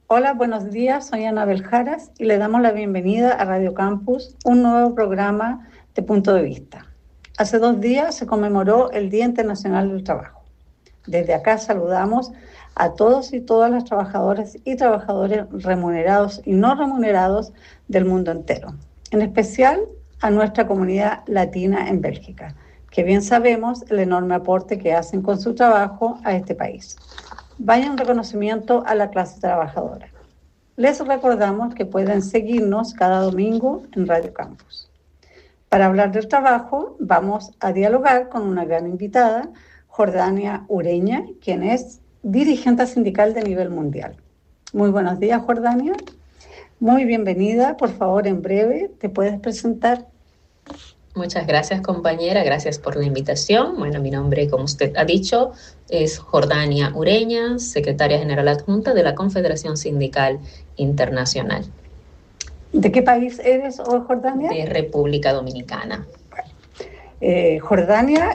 Hola, buenos días, soy Anabel Jaras y le damos la bienvenida a Radio Campus, un nuevo programa de Punto de Vista. Hace 2 días se conmemoró el Día Internacional del Trabajo. Desde acá saludamos a todos y todas las trabajadoras y trabajadores remunerados y no remunerados del mundo entero, en especial a nuestra comunidad latina en Bélgica, que bien sabemos el enorme aporte que hacen con su trabajo a este país. Vaya un reconocimiento a la clase trabajadora. Les recordamos que pueden seguirnos cada domingo en Radio Campus. Para hablar del trabajo, vamos a dialogar con una gran invitada, Jordania Ureña, quien es dirigente sindical de nivel mundial. Muy buenos días, Jordania. Muy bienvenida. Por favor, en breve, ¿te puedes presentar? Muchas gracias, compañera. Gracias por la invitación. Bueno, mi nombre, como usted ha dicho, es Jordania Ureña, secretaria general adjunta de la Confederación Sindical Internacional. ¿De qué país eres, Jordania? De República Dominicana. Jordania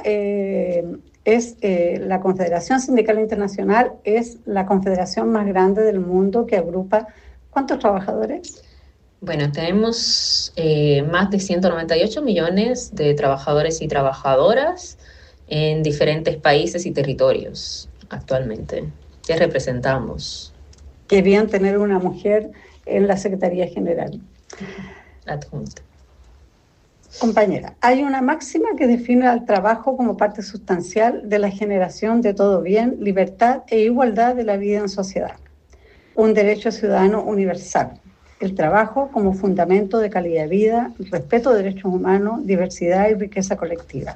es la Confederación Sindical Internacional, es la confederación más grande del mundo que agrupa ¿cuántos trabajadores? Bueno, tenemos más de 198 millones de trabajadores y trabajadoras en diferentes países y territorios actualmente que representamos. Qué bien tener una mujer en la Secretaría General. Adjunta. Compañera, hay una máxima que define al trabajo como parte sustancial de la generación de todo bien, libertad e igualdad de la vida en sociedad. Un derecho ciudadano universal. El trabajo como fundamento de calidad de vida, respeto de derechos humanos, diversidad y riqueza colectiva,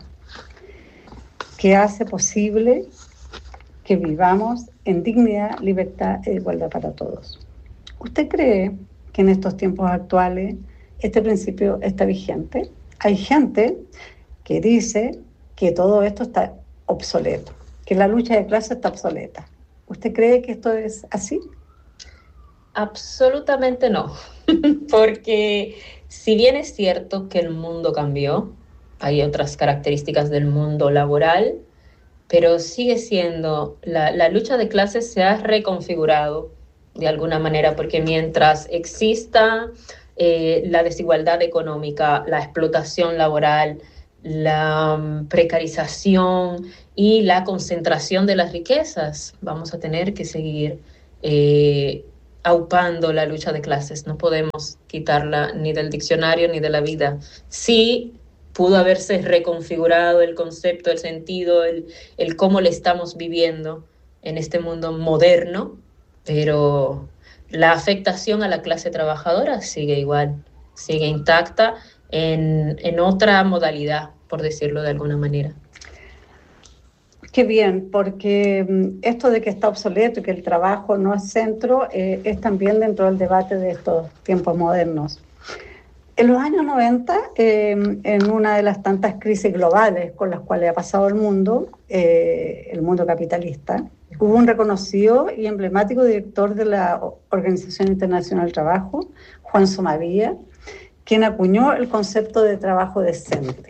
que hace posible que vivamos en dignidad, libertad e igualdad para todos. ¿Usted cree que en estos tiempos actuales este principio está vigente? Hay gente que dice que todo esto está obsoleto, que la lucha de clases está obsoleta. ¿Usted cree que esto es así? Absolutamente no, porque si bien es cierto que el mundo cambió, hay otras características del mundo laboral, pero sigue siendo, la lucha de clases se ha reconfigurado de alguna manera, porque mientras exista la desigualdad económica, la explotación laboral, la precarización y la concentración de las riquezas, vamos a tener que seguir aupando la lucha de clases. No podemos quitarla ni del diccionario ni de la vida. Sí pudo haberse reconfigurado el concepto, el sentido, el cómo le estamos viviendo en este mundo moderno, pero la afectación a la clase trabajadora sigue igual, sigue intacta en otra modalidad, por decirlo de alguna manera. Qué bien, porque esto de que está obsoleto y que el trabajo no es centro es también dentro del debate de estos tiempos modernos. En los años 90, en una de las tantas crisis globales con las cuales ha pasado el mundo capitalista, hubo un reconocido y emblemático director de la Organización Internacional del Trabajo, Juan Somavía, quien acuñó el concepto de trabajo decente.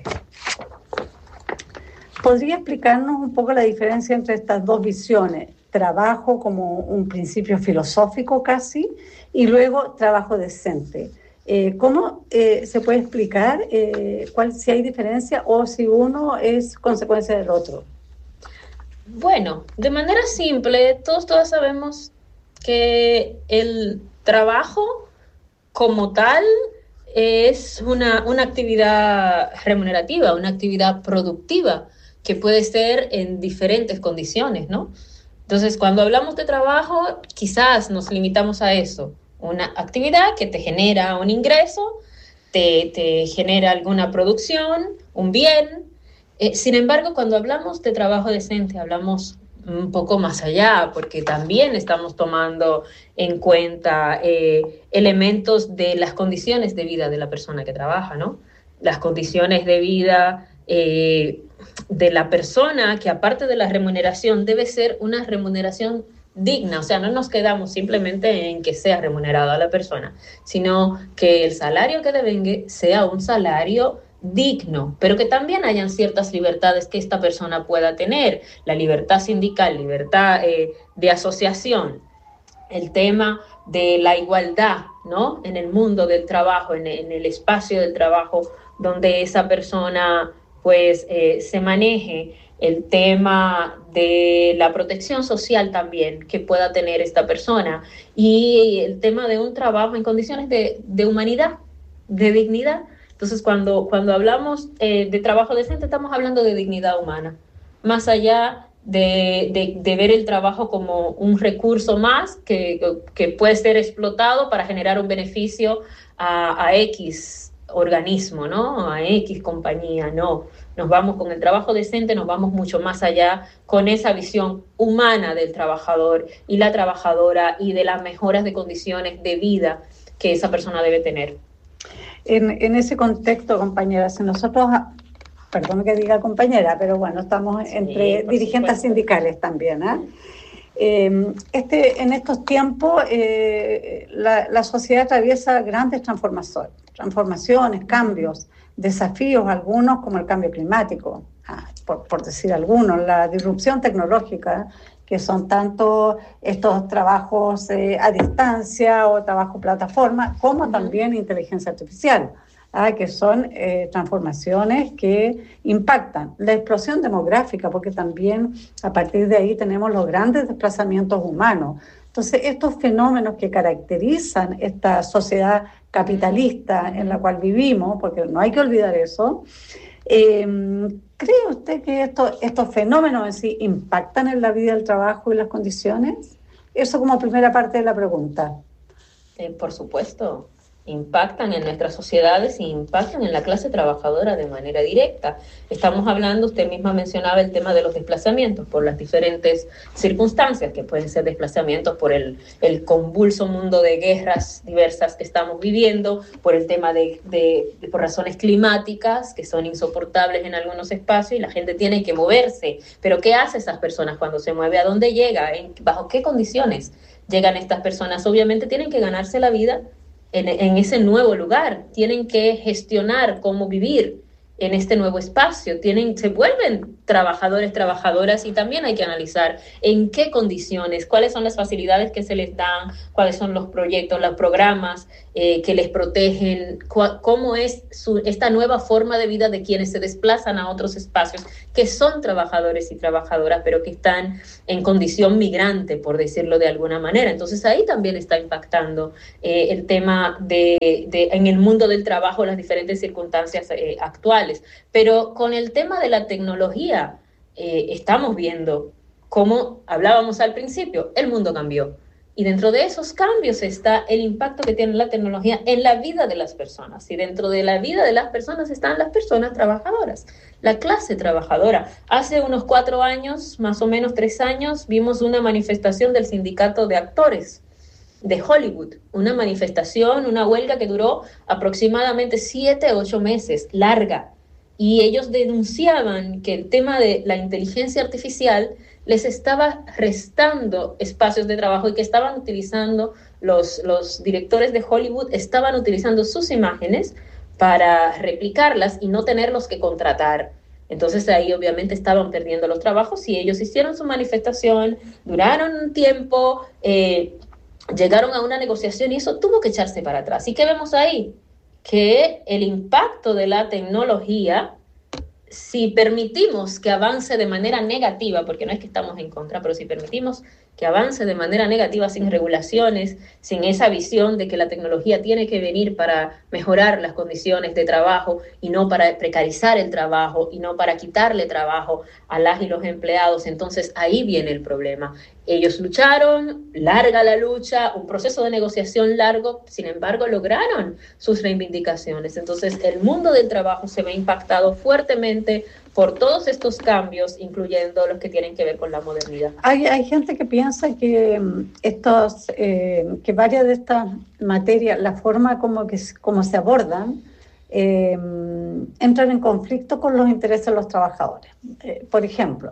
¿Podría explicarnos un poco la diferencia entre estas dos visiones? Trabajo como un principio filosófico casi, y luego trabajo decente. ¿Cómo se puede explicar si hay diferencia o si uno es consecuencia del otro? Bueno, de manera simple, todas sabemos que el trabajo como tal es una actividad remunerativa, una actividad productiva, que puede ser en diferentes condiciones, ¿no? Entonces, cuando hablamos de trabajo, quizás nos limitamos a eso, una actividad que te genera un ingreso, te genera alguna producción, un bien. Sin embargo, cuando hablamos de trabajo decente, hablamos un poco más allá, porque también estamos tomando en cuenta elementos de las condiciones de vida de la persona que trabaja, ¿no? Las condiciones de vida de la persona, que aparte de la remuneración debe ser una remuneración digna, o sea, no nos quedamos simplemente en que sea remunerado a la persona, sino que el salario que devengue sea un salario digno, pero que también hayan ciertas libertades que esta persona pueda tener, la libertad sindical, libertad de asociación, el tema de la igualdad, ¿no? En el mundo del trabajo, en el espacio del trabajo, donde esa persona pues se maneje el tema de la protección social también que pueda tener esta persona y el tema de un trabajo en condiciones de humanidad, de dignidad. Entonces, cuando hablamos de trabajo decente, estamos hablando de dignidad humana, más allá de ver el trabajo como un recurso más que puede ser explotado para generar un beneficio a X organismo, ¿no? A X compañía, no. Nos vamos con el trabajo decente, nos vamos mucho más allá con esa visión humana del trabajador y la trabajadora y de las mejoras de condiciones de vida que esa persona debe tener. En ese contexto, compañera, si nosotros, perdón que diga compañera, pero bueno, estamos entre dirigentes sindicales también, en estos tiempos la sociedad atraviesa grandes transformaciones, cambios, desafíos, algunos como el cambio climático, por decir algunos, la disrupción tecnológica, que son tanto estos trabajos a distancia o trabajo plataforma, como también inteligencia artificial, que son transformaciones que impactan la explosión demográfica, porque también a partir de ahí tenemos los grandes desplazamientos humanos. Entonces, estos fenómenos que caracterizan esta sociedad capitalista en la cual vivimos, porque no hay que olvidar eso, ¿cree usted que estos fenómenos en sí impactan en la vida del trabajo y las condiciones? Eso como primera parte de la pregunta. Por supuesto, impactan en nuestras sociedades y impactan en la clase trabajadora de manera directa. Estamos hablando, usted misma mencionaba el tema de los desplazamientos por las diferentes circunstancias, que pueden ser desplazamientos por el convulso mundo de guerras diversas que estamos viviendo, por el tema por razones climáticas que son insoportables en algunos espacios y la gente tiene que moverse. Pero ¿qué hace esas personas cuando se mueve? ¿A dónde llega? ¿Bajo qué condiciones llegan estas personas? Obviamente tienen que ganarse la vida en ese nuevo lugar, tienen que gestionar cómo vivir en este nuevo espacio, se vuelven trabajadores, trabajadoras, y también hay que analizar en qué condiciones, cuáles son las facilidades que se les dan, cuáles son los proyectos, los programas que les protegen, cómo es esta nueva forma de vida de quienes se desplazan a otros espacios, que son trabajadores y trabajadoras, pero que están en condición migrante, por decirlo de alguna manera. Entonces ahí también está impactando el tema en el mundo del trabajo, las diferentes circunstancias actuales. Pero con el tema de la tecnología, estamos viendo cómo hablábamos al principio, el mundo cambió. Y dentro de esos cambios está el impacto que tiene la tecnología en la vida de las personas. Y dentro de la vida de las personas están las personas trabajadoras, la clase trabajadora. Hace unos 4 años, más o menos 3 años, vimos una manifestación del sindicato de actores de Hollywood, una manifestación, una huelga que duró aproximadamente 7 u 8 meses, larga. Y ellos denunciaban que el tema de la inteligencia artificial les estaba restando espacios de trabajo y que estaban utilizando, los directores de Hollywood estaban utilizando sus imágenes para replicarlas y no tenerlos que contratar. Entonces ahí obviamente estaban perdiendo los trabajos y ellos hicieron su manifestación, duraron un tiempo, llegaron a una negociación y eso tuvo que echarse para atrás. ¿Y qué vemos ahí? Que el impacto de la tecnología, si permitimos que avance de manera negativa, porque no es que estamos en contra, pero si permitimos que avance de manera negativa sin regulaciones, sin esa visión de que la tecnología tiene que venir para mejorar las condiciones de trabajo y no para precarizar el trabajo y no para quitarle trabajo a las y los empleados, entonces ahí viene el problema. Ellos lucharon, larga la lucha, un proceso de negociación largo, sin embargo lograron sus reivindicaciones. Entonces el mundo del trabajo se ve impactado fuertemente por todos estos cambios, incluyendo los que tienen que ver con la modernidad. Hay gente que piensa que que varias de estas materias, la forma como se abordan, entran en conflicto con los intereses de los trabajadores. Por ejemplo,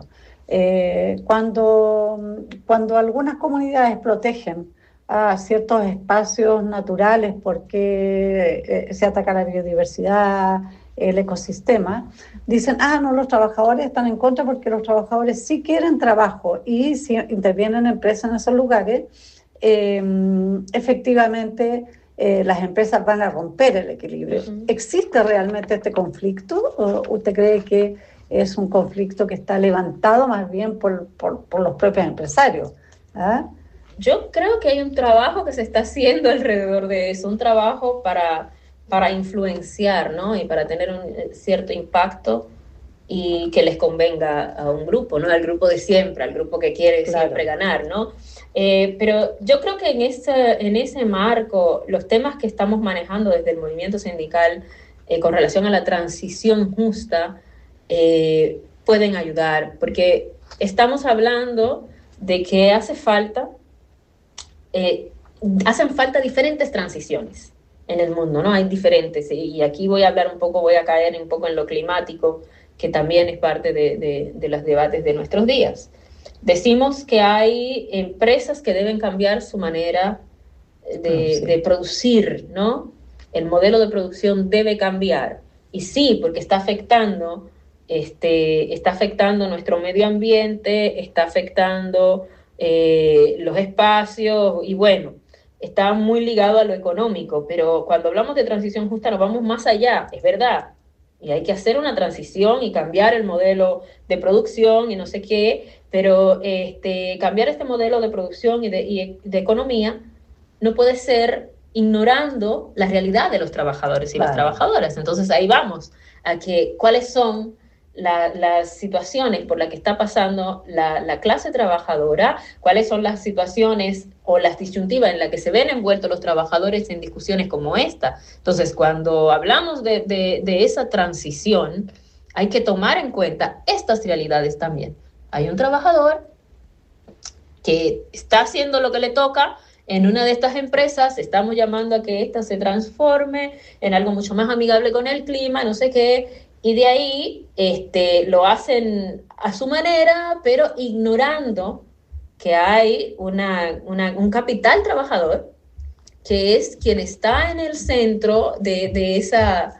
cuando algunas comunidades protegen a ciertos espacios naturales porque se ataca la biodiversidad, el ecosistema, dicen, no, los trabajadores están en contra porque los trabajadores sí quieren trabajo y si intervienen empresas en esos lugares, efectivamente las empresas van a romper el equilibrio. Uh-huh. ¿Existe realmente este conflicto? ¿O usted cree que es un conflicto que está levantado más bien por los propios empresarios? ¿Ah? Yo creo que hay un trabajo que se está haciendo alrededor de eso, un trabajo para influenciar, ¿no? Y para tener un cierto impacto y que les convenga a un grupo, ¿no? Al grupo de siempre, al grupo que quiere siempre ganar, ¿no? Pero yo creo que en ese marco, los temas que estamos manejando desde el movimiento sindical con relación a la transición justa pueden ayudar, porque estamos hablando de que hacen falta diferentes transiciones en el mundo, ¿no? Hay diferentes, y aquí voy a caer un poco en lo climático, que también es parte de los debates de nuestros días. Decimos que hay empresas que deben cambiar su manera de producir, ¿no? El modelo de producción debe cambiar. Y sí, porque está afectando nuestro medio ambiente, está afectando los espacios, y bueno, está muy ligado a lo económico, pero cuando hablamos de transición justa nos vamos más allá, es verdad, y hay que hacer una transición y cambiar el modelo de producción y no sé qué, pero cambiar este modelo de producción y de economía no puede ser ignorando la realidad de los trabajadores y las trabajadoras. Entonces ahí vamos a que cuáles son las situaciones por las que está pasando la clase trabajadora, cuáles son las situaciones o las disyuntivas en las que se ven envueltos los trabajadores en discusiones como esta. Entonces, cuando hablamos de esa transición, hay que tomar en cuenta estas realidades también. Hay un trabajador que está haciendo lo que le toca en una de estas empresas, estamos llamando a que ésta se transforme en algo mucho más amigable con el clima, no sé qué, y de ahí lo hacen a su manera, pero ignorando que hay un capital trabajador que es quien está en el centro de esa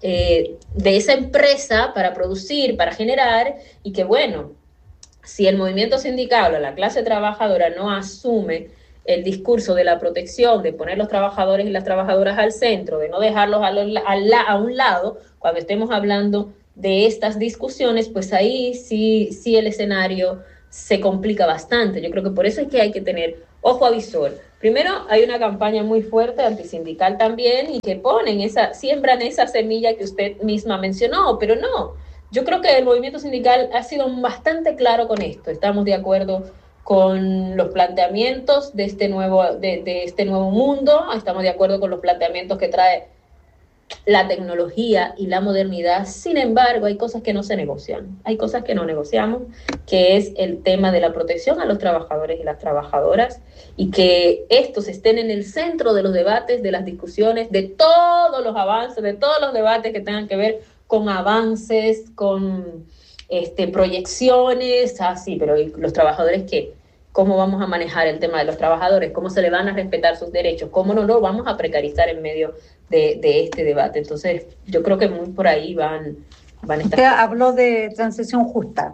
empresa para producir, para generar, y que bueno, si el movimiento sindical o la clase trabajadora no asume el discurso de la protección, de poner los trabajadores y las trabajadoras al centro, de no dejarlos a un lado, cuando estemos hablando de estas discusiones, pues ahí sí el escenario se complica bastante. Yo creo que por eso es que hay que tener ojo avisor. Primero, hay una campaña muy fuerte antisindical también y que siembran esa semilla que usted misma mencionó, pero no. Yo creo que el movimiento sindical ha sido bastante claro con esto. Estamos de acuerdo con los planteamientos de este nuevo mundo, estamos de acuerdo con los planteamientos que trae la tecnología y la modernidad. Sin embargo, hay cosas que no se negocian, hay cosas que no negociamos, que es el tema de la protección a los trabajadores y las trabajadoras, y que estos estén en el centro de los debates, de las discusiones, de todos los avances, de todos los debates que tengan que ver con avances, con proyecciones, así, pero ¿y los trabajadores qué? ¿Cómo vamos a manejar el tema de los trabajadores? ¿Cómo se le van a respetar sus derechos? ¿Cómo no lo vamos a precarizar en medio de este debate? Entonces, yo creo que muy por ahí van estas Usted habló de transición justa.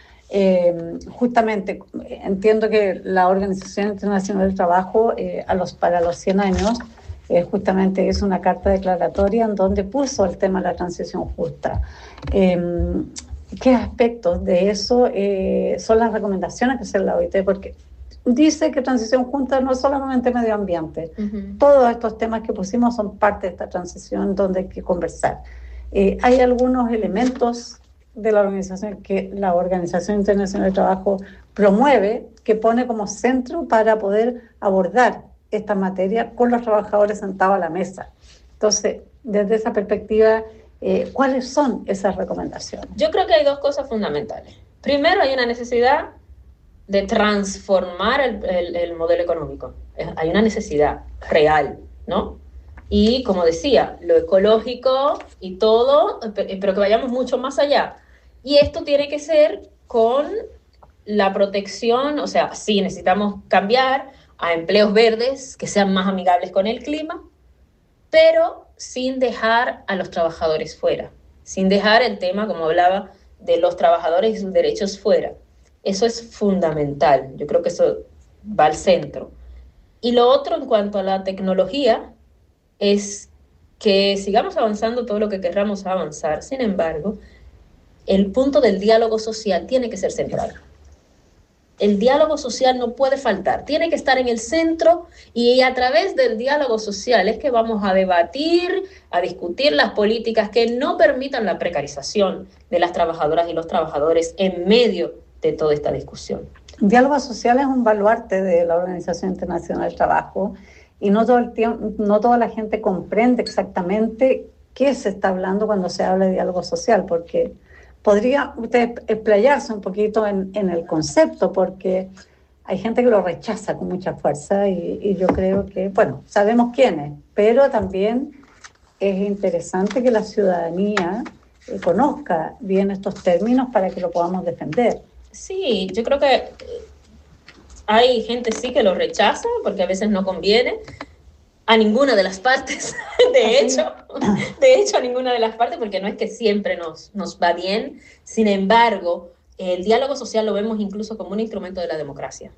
Justamente, entiendo que la Organización Internacional del Trabajo para los 100 años justamente hizo una carta declaratoria en donde puso el tema de la transición justa. ¿Qué aspectos de eso son las recomendaciones que hace la OIT? Porque dice que transición justa no es solamente medio ambiente. Uh-huh. Todos estos temas que pusimos son parte de esta transición donde hay que conversar. Hay algunos elementos de la organización que la Organización Internacional del Trabajo promueve, que pone como centro para poder abordar esta materia con los trabajadores sentados a la mesa. Entonces, desde esa perspectiva, ¿cuáles son esas recomendaciones? Yo creo que hay dos cosas fundamentales. Primero, hay una necesidad de transformar el modelo económico. Hay una necesidad real, ¿no? Y como decía, lo ecológico y todo, pero que vayamos mucho más allá. Y esto tiene que ser con la protección, o sea, sí necesitamos cambiar a empleos verdes que sean más amigables con el clima, pero sin dejar a los trabajadores fuera, sin dejar el tema, como hablaba, de los trabajadores y sus derechos fuera. Eso es fundamental, yo creo que eso va al centro. Y lo otro en cuanto a la tecnología es que sigamos avanzando todo lo que querramos avanzar. Sin embargo, el punto del diálogo social tiene que ser central. El diálogo social no puede faltar, tiene que estar en el centro, y a través del diálogo social es que vamos a debatir, a discutir las políticas que no permitan la precarización de las trabajadoras y los trabajadores en medio de toda esta discusión. El diálogo social es un baluarte de la Organización Internacional del Trabajo, y no toda la gente comprende exactamente qué se está hablando cuando se habla de diálogo social, porque podría usted explayarse un poquito en el concepto, porque hay gente que lo rechaza con mucha fuerza, y yo creo que, bueno, sabemos quiénes, pero también es interesante que la ciudadanía conozca bien estos términos para que lo podamos defender. Sí, yo creo que hay gente sí que lo rechaza porque a veces no conviene a ninguna de las partes, de hecho a ninguna de las partes, porque no es que siempre nos va bien. Sin embargo, el diálogo social lo vemos incluso como un instrumento de la democracia.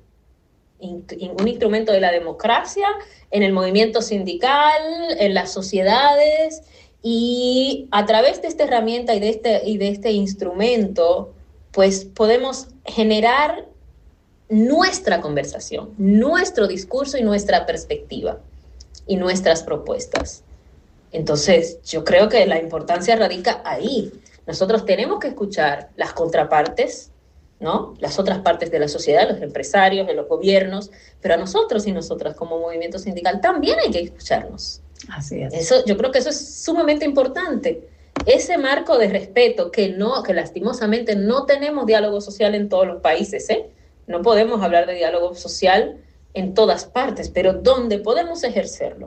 Un instrumento de la democracia en el movimiento sindical, en las sociedades, y a través de esta herramienta y de este instrumento, pues podemos generar nuestra conversación, nuestro discurso y nuestra perspectiva y nuestras propuestas. Entonces, yo creo que la importancia radica ahí. Nosotros tenemos que escuchar las contrapartes, ¿no? Las otras partes de la sociedad, los empresarios, de los gobiernos, pero a nosotros y nosotras como movimiento sindical también hay que escucharnos. Así es. Eso, yo creo que eso es sumamente importante. Ese marco de respeto que lastimosamente no tenemos diálogo social en todos los países, ¿eh? No podemos hablar de diálogo social en todas partes, pero donde podemos ejercerlo,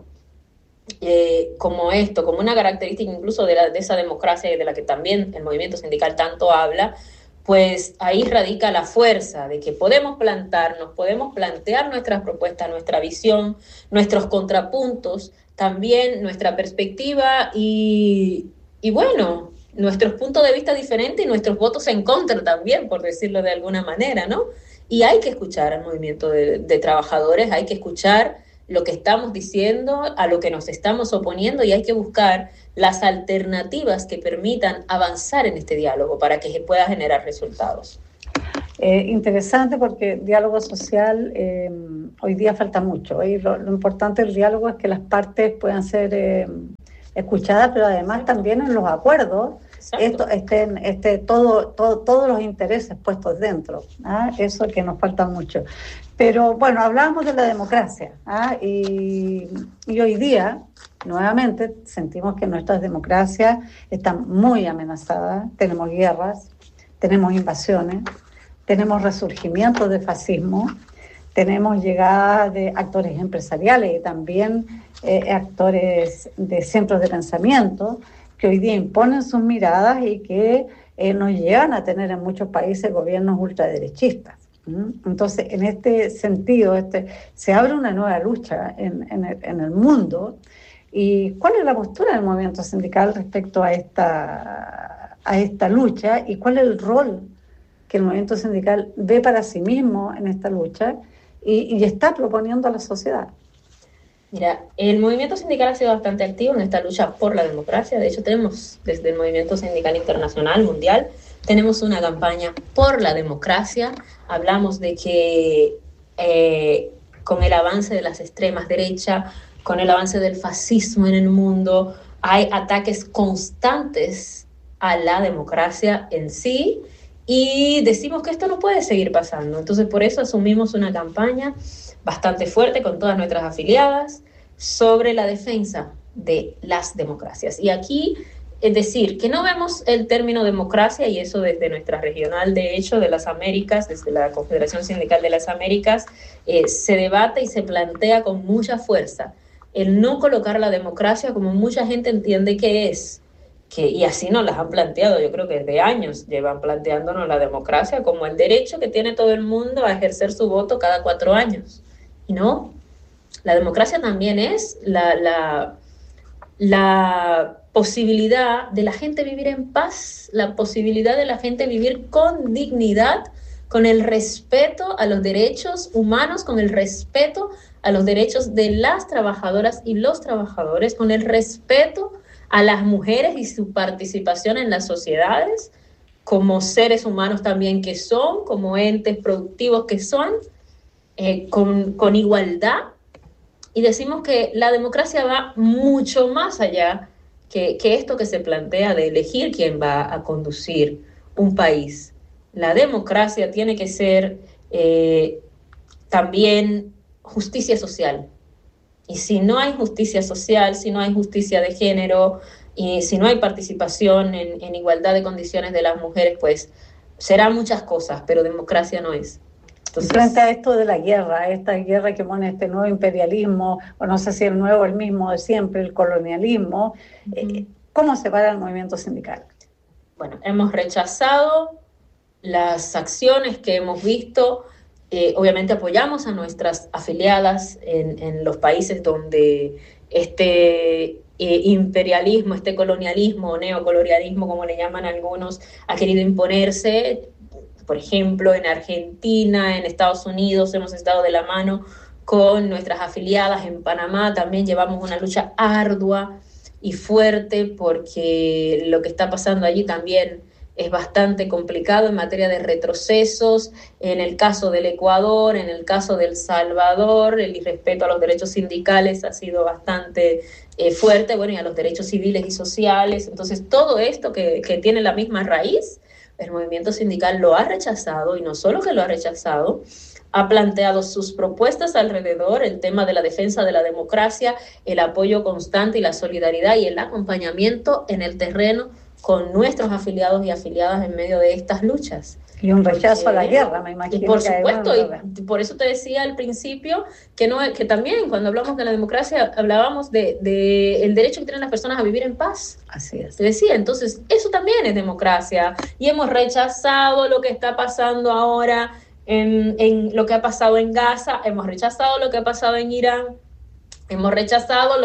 como una característica incluso de esa democracia de la que también el movimiento sindical tanto habla, pues ahí radica la fuerza de que podemos podemos plantear nuestras propuestas, nuestra visión, nuestros contrapuntos, también nuestra perspectiva y bueno, nuestros puntos de vista diferentes y nuestros votos en contra también, por decirlo de alguna manera, ¿no? Y hay que escuchar al movimiento de trabajadores, hay que escuchar lo que estamos diciendo, a lo que nos estamos oponiendo, y hay que buscar las alternativas que permitan avanzar en este diálogo para que se pueda generar resultados. Interesante, porque diálogo social hoy día falta mucho. Lo importante del diálogo es que las partes puedan ser escuchadas, pero además también en los acuerdos todos los intereses puestos dentro, ¿ah? Eso que nos falta mucho. Pero bueno, hablábamos de la democracia, ¿ah? Y hoy día, nuevamente, sentimos que nuestras democracias están muy amenazadas. Tenemos guerras, tenemos invasiones, tenemos resurgimientos de fascismo, tenemos llegada de actores empresariales y también actores de centros de pensamiento que hoy día imponen sus miradas y que nos llevan a tener en muchos países gobiernos ultraderechistas. Entonces, en este sentido, se abre una nueva lucha en el mundo. ¿Y cuál es la postura del movimiento sindical respecto a esta lucha? ¿Y cuál es el rol que el movimiento sindical ve para sí mismo en esta lucha y está proponiendo a la sociedad? Mira, el movimiento sindical ha sido bastante activo en esta lucha por la democracia. De hecho, tenemos desde el movimiento sindical internacional, mundial, tenemos una campaña por la democracia. Hablamos de que con el avance de las extremas derechas, con el avance del fascismo en el mundo, hay ataques constantes a la democracia en sí, y decimos que esto no puede seguir pasando. Entonces, por eso asumimos una campaña bastante fuerte con todas nuestras afiliadas sobre la defensa de las democracias. Y aquí, es decir, que no vemos el término democracia, y eso desde nuestra regional, de hecho, de las Américas, desde la Confederación Sindical de las Américas, se debate y se plantea con mucha fuerza el no colocar la democracia como mucha gente entiende que es. Y así nos las han planteado, yo creo que desde años llevan planteándonos la democracia como el derecho que tiene todo el mundo a ejercer su voto cada 4 años. Y no, la democracia también es la posibilidad de la gente vivir en paz, la posibilidad de la gente vivir con dignidad, con el respeto a los derechos humanos, con el respeto a los derechos de las trabajadoras y los trabajadores, con el respeto a las mujeres y su participación en las sociedades, como seres humanos también que son, como entes productivos que son, con igualdad. Y decimos que la democracia va mucho más allá que esto que se plantea de elegir quién va a conducir un país. La democracia tiene que ser también justicia social. Y si no hay justicia social, si no hay justicia de género, y si no hay participación en igualdad de condiciones de las mujeres, pues serán muchas cosas, pero democracia no es. Entonces, frente a esto de la guerra, esta guerra que pone este nuevo imperialismo, o no sé si el nuevo, el mismo de siempre, el colonialismo, ¿cómo se para el movimiento sindical? Bueno, hemos rechazado las acciones que hemos visto. Obviamente apoyamos a nuestras afiliadas en los países donde este imperialismo, este colonialismo, neocolonialismo, como le llaman algunos, ha querido imponerse. Por ejemplo, en Argentina, en Estados Unidos, hemos estado de la mano con nuestras afiliadas. En Panamá también llevamos una lucha ardua y fuerte, porque lo que está pasando allí también es bastante complicado en materia de retrocesos. En el caso del Ecuador, en el caso de El Salvador, el irrespeto a los derechos sindicales ha sido bastante fuerte, bueno, y a los derechos civiles y sociales. Entonces, todo esto que tiene la misma raíz, el movimiento sindical lo ha rechazado, y no solo que lo ha rechazado, ha planteado sus propuestas alrededor, el tema de la defensa de la democracia, el apoyo constante y la solidaridad y el acompañamiento en el terreno con nuestros afiliados y afiliadas en medio de estas luchas. Y un rechazo a la guerra, me imagino. Y por supuesto, y por eso te decía al principio que también cuando hablamos de la democracia hablábamos de el derecho que tienen las personas a vivir en paz. Así es. Te decía, entonces eso también es democracia, y hemos rechazado lo que está pasando ahora en lo que ha pasado en Gaza, hemos rechazado lo que ha pasado en Irán, hemos rechazado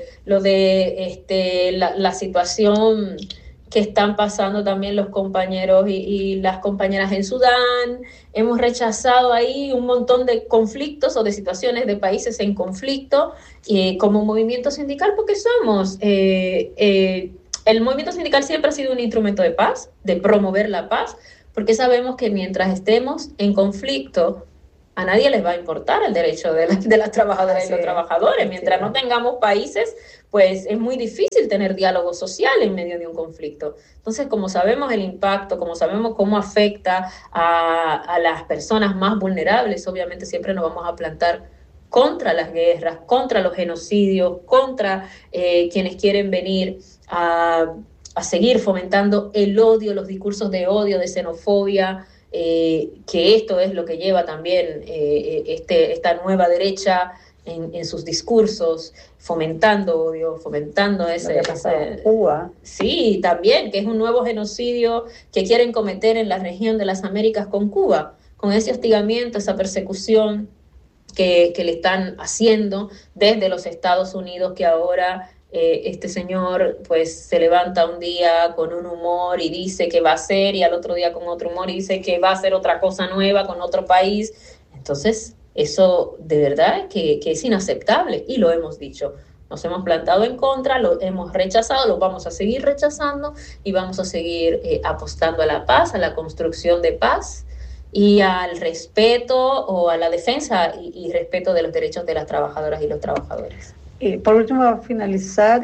la situación que están pasando también los compañeros y las compañeras en Sudán. Hemos rechazado ahí un montón de conflictos o de situaciones de países en conflicto como movimiento sindical, porque somos... el movimiento sindical siempre ha sido un instrumento de paz, de promover la paz, porque sabemos que mientras estemos en conflicto, a nadie les va a importar el derecho de las trabajadoras y los trabajadores. Mientras no tengamos países, pues es muy difícil tener diálogo social en medio de un conflicto. Entonces, como sabemos el impacto, como sabemos cómo afecta a las personas más vulnerables, obviamente siempre nos vamos a plantar contra las guerras, contra los genocidios, contra quienes quieren venir a seguir fomentando el odio, los discursos de odio, de xenofobia, que esto es lo que lleva también esta nueva derecha en sus discursos, fomentando odio, fomentando ese Cuba. Sí, también, que es un nuevo genocidio que quieren cometer en la región de las Américas con Cuba, con ese hostigamiento, esa persecución que le están haciendo desde los Estados Unidos, que ahora este señor pues se levanta un día con un humor y dice que va a hacer, y al otro día con otro humor y dice que va a hacer otra cosa nueva con otro país. Entonces eso de verdad que es inaceptable, y lo hemos dicho. Nos hemos plantado en contra, lo hemos rechazado, lo vamos a seguir rechazando, y vamos a seguir apostando a la paz, a la construcción de paz y al respeto o a la defensa y respeto de los derechos de las trabajadoras y los trabajadores. Por último, para finalizar,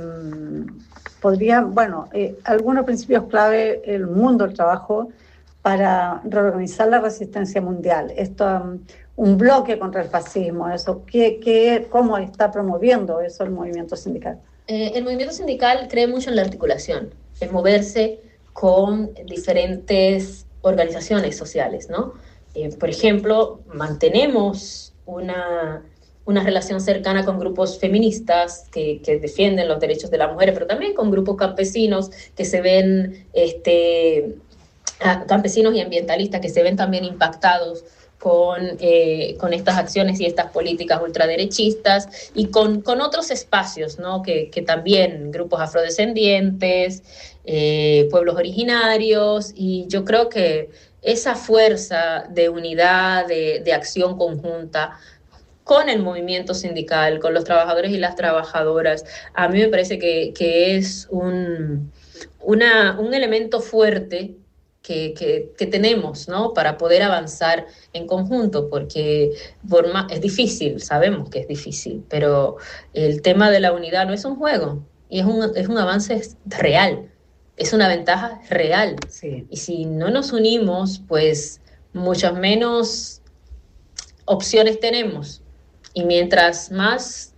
algunos principios clave el mundo del trabajo para reorganizar la resistencia mundial. Esto, un bloque contra el fascismo, eso, ¿cómo está promoviendo eso el movimiento sindical? El movimiento sindical cree mucho en la articulación, en moverse con diferentes organizaciones sociales, ¿no? Por ejemplo, mantenemos una relación cercana con grupos feministas que defienden los derechos de las mujeres, pero también con grupos campesinos que se ven, campesinos y ambientalistas que se ven también impactados con estas acciones y estas políticas ultraderechistas, y con otros espacios, ¿no? que también, grupos afrodescendientes, pueblos originarios, y yo creo que esa fuerza de unidad, de acción conjunta, con el movimiento sindical, con los trabajadores y las trabajadoras. A mí me parece que es un elemento fuerte que tenemos, ¿no?, para poder avanzar en conjunto, porque es difícil, sabemos que es difícil, pero el tema de la unidad no es un juego, y es un avance real, es una ventaja real. Sí. Y si no nos unimos, pues muchas menos opciones tenemos. Y mientras más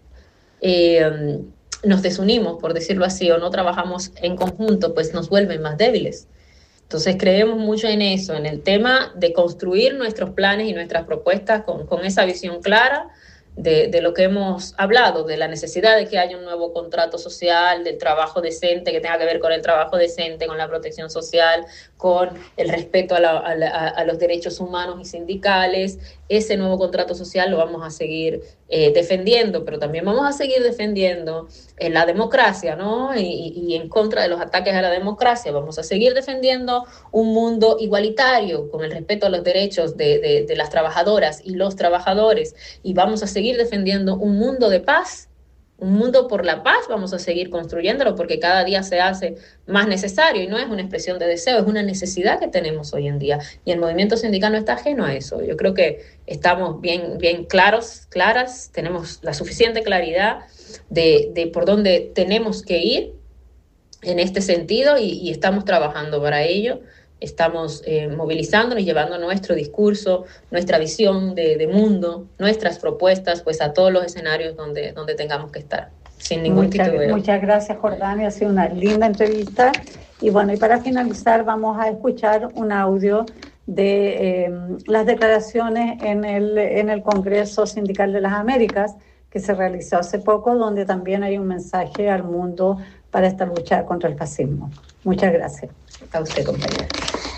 nos desunimos, por decirlo así, o no trabajamos en conjunto, pues nos vuelven más débiles. Entonces creemos mucho en eso, en el tema de construir nuestros planes y nuestras propuestas con esa visión clara de lo que hemos hablado, de la necesidad de que haya un nuevo contrato social, del trabajo decente, que tenga que ver con el trabajo decente, con la protección social, con el respeto a los derechos humanos y sindicales. Ese nuevo contrato social lo vamos a seguir defendiendo, pero también vamos a seguir defendiendo la democracia, ¿no? Y en contra de los ataques a la democracia. Vamos a seguir defendiendo un mundo igualitario, con el respeto a los derechos de las trabajadoras y los trabajadores, y vamos a seguir defendiendo un mundo de paz, un mundo por la paz. Vamos a seguir construyéndolo, porque cada día se hace más necesario, y no es una expresión de deseo, es una necesidad que tenemos hoy en día, y el movimiento sindical no está ajeno a eso. Yo creo que estamos bien claras, tenemos la suficiente claridad de por dónde tenemos que ir en este sentido, y estamos trabajando para ello. Estamos movilizándonos y llevando nuestro discurso, nuestra visión de mundo, nuestras propuestas, pues a todos los escenarios donde tengamos que estar, sin ningún titubeo. Muchas gracias, Jordania, ha sido una linda entrevista. Y bueno, y para finalizar vamos a escuchar un audio de las declaraciones en el Congreso Sindical de las Américas, que se realizó hace poco, donde también hay un mensaje al mundo para esta lucha contra el fascismo. Muchas gracias. A usted, compañera.